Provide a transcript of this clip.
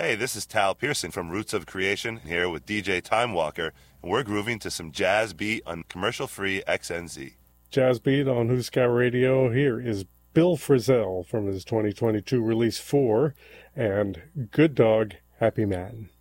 Hey, this is Tal Pearson from Roots of Creation here with DJ Time Walker, and we're grooving to some jazz beat on commercial-free XNZ. Jazz beat on Who Scout Radio. Here is Bill Frisell from his 2022 release 4 and Good Dog, Happy Man.